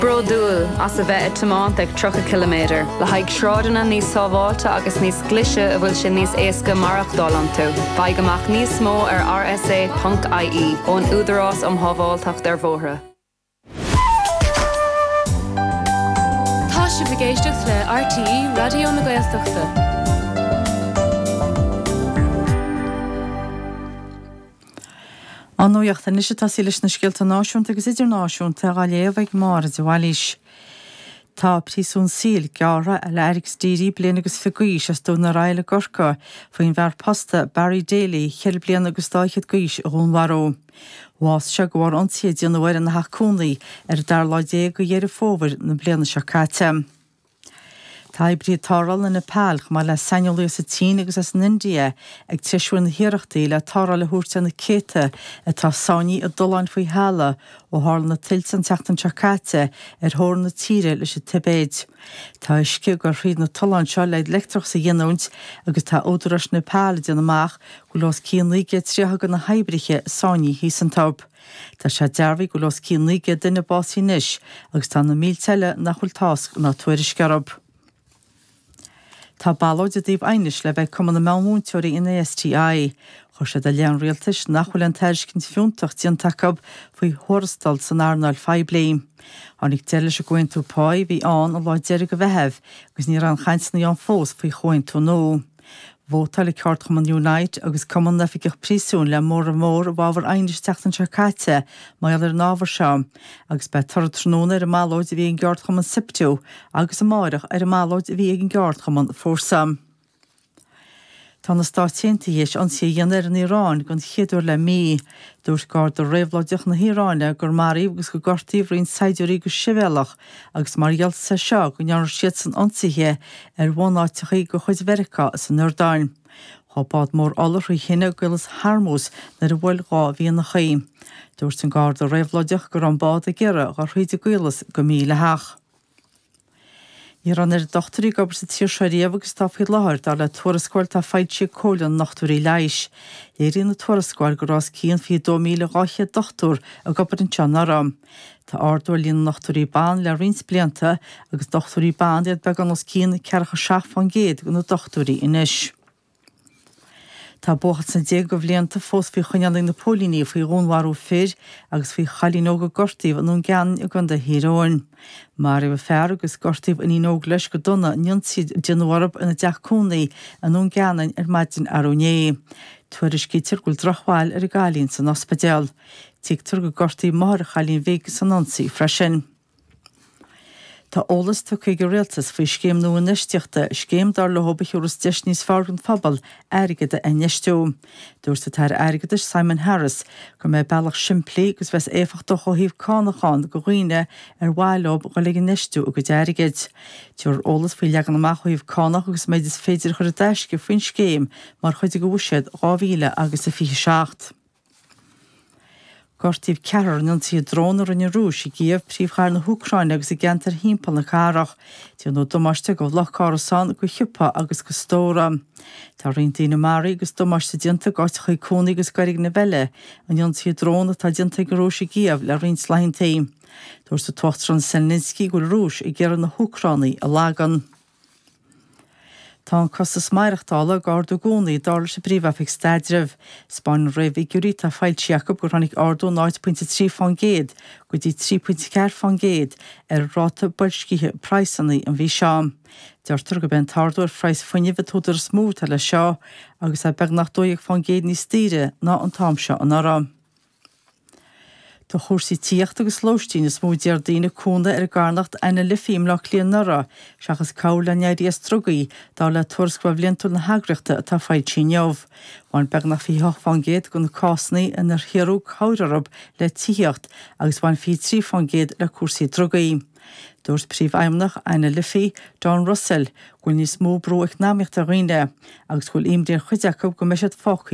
Brodúil as a bheith tománt ag 30 km. Le haig sráideanna níos sábháilte agus níos glise a bhfuil sin níos éasca marach dálan tú. Bhaig amach níos mó ar rsa.ie ón údarás hábháilteach dar bhóthra. Tá si bhgéisteach le RTE Radio na Gaeltachta. Anúíocht a níos tá sílis na scialta náisiúnta agus idirnáisiúnta a léomh ag mar a bhhailís. Tá prísún síl gearra a leirig stírí blian agus figuís as dó na raile gorca faoin bhar posta Barry Daly cheir blian agus dáichad guís a húnharó. Bhás se gohar antíad an bhhair na hacúnaí ar dar láidé go dhéir fóbhar na bliana se cáte. Tá brí táral na Nepal má le Sainolú sa tí agus as na India ag teisiúin na hiireachtaí le táral le húirte na céte atá sáinní a doláin faoi hála ó hála na tilsan teachtan seacáte ar thór na tíre leis a Tibéid. Tá isce gur riad na toláin seo leid leictrach sa dhéanúint agus tá ódras Nepal déana amach go los cían líige tríocha na haibrithe sáinní hí san tab. Tá sé dearbhí go los cían líige duine básí níis agus tá na mílteile nach chuil tásc na tuairiscearab. Tá bailóid a dtíobh ainis le bheith cum na meúnteoirí in ASTI, chuir sé de lean rialtais nachhfuil an teircinn fiúntaach díon takeab faoi thuirastal san airnáil feibléim. Tháinig deile se goin tú páid bhí an láid deire go bheitheamh agus ní an chaint na an fós faoi choin tú nó. Bhótal le ceart chum an Unite agus cuman na fiigeh prísún le mór bhábhar ainis teachtan se cáte mai ar nábhar seam, agus be tar tróna ar a máóid a bhí an geart chum an siptiú agus a máireach ar a máóid a bhí ag an geart chum an fórsam. Tá na stáitianta dhéis an sé dhéanaar an Irán gon chéadúir le mí, dúirt gáir do réimhláideach na Iráine gur marí agus go gortaíh rion saidiúí go sibhealach agus marghealt sa seo go neanar siad san ansaithe ar bhánáitichaí go chuid Mherica san Nordáin. Thbád mór olafraí hinne golas harmús nar a bhfuil gá bhíon na chaí. Dúirt an gáir do réimhláideach gur an bád a ggéire gur chuid a gcuilas go míle heach. Ní ran ar dochtarí gobar sa tíir seoíomh agus tá faoi láthir dá le tuarascáil tá fáid sé cólan nachtúirí leiis. Éirí na tuarascáil go rás cían fí 2008 dochtúr a gobar an teanarm. Tá ardúir líon nachtúirí bán le rins blianta agus dochtúirí bán iad beag an os cían cearcha 700 go na dochtúirí inis. Tá bóchad san dé go bhblianta fós fao chuinealaí na pólíní faoi rónharú fér agus faoi chalínó go gortaíh an gan a gan de híróin. Mar bh fear agus gortaíh in íóg leis go donna nionsad deanharb ina deachcónaí an ganin ar maidin arúné. Tuairis cítir gúil drochháil ar a gáilín san ospedéal. Tíigtar go gortaí mar a chalín bhéig san ansaí freisin. Tá ólas tú chuig go réaltas faoi scéim nó inisteachta scéim dar le hoba chuúras deis níos fearr an fphobal airgad a inisteú. Dúirsa tar airgadis Simon Harris go mé bailach siimplí agus bheits éfachta chohíomh cánachán go ghuioine ar bhailob go le inisteú a go deirigid. Dúir ólas faoi legan amach chuoibh cánach agus méid is féidir chur a deisce faoin scéim mar chuide go bhuisead 2000 agus a 27. Gortaíh cearar nionsaí drónar in Rúis i gcíomh príomhchar na Húcráine agus i gceantar hímpel na carach, tí nó domáiste go lech carasán go chipa agus go stóra. Tá riontaí na marí agus domáiste dianta gáit chuig cónaí agus garig na bheile, an nionsaí dróna tá dianta go Rúis i gcíomh le rins laintaí. Dúir sa tuchtran Selninsky go Rúis i ggéar na Húcránaí a lágan. Tá an costa smaireachtála gáardú gúnaí dála sa bríomhafik staidirh. Spáin raibh i gúrí tá fáilt Jacob gur tháinig ardú 9.3 go dtí 3.4 ar ráta builscíthe praisanaí an bhí seám. Deirtar go ben tardú ar phrais fuineh túidir smúta le seo agus a beag nach dóigh fangéad níos tíre ná an táimse an arám. Tá chósaí tíocht agus lóistín is mó deardaína cúnda ar garnacht aine le fíimlach líon nara, seachas cáil le neirí a strugaí dá le tuairiscbh bliantúil na hagreachta atá fáid síneomh. Bhain beag nach fí fangéad go na cásannaí inar hiarú cáirarab le tíocht agus bhain fí 3 fangéad le cuasaí drugaí. Dúirt príomh-aimnach aine lifií John Russell, gúil níos mó brú eicnáimeacht a roiine agus gúil imdíon chuideachab go meisiad fáchaí